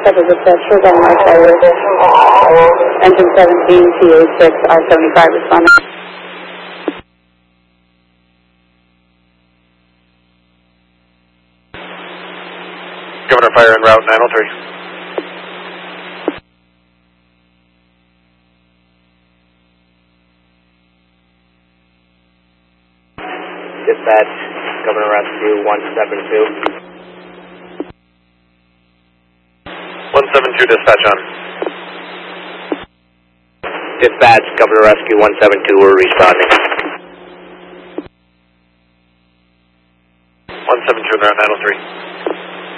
Cover dispatch, we're going right fire. Engine 17, TA6, R75 responding. Governor Fire en route 903. Dispatch, Governor Rescue 172. 172 dispatch on. Dispatch, Governor Rescue 172, we're responding. 172 en route 903.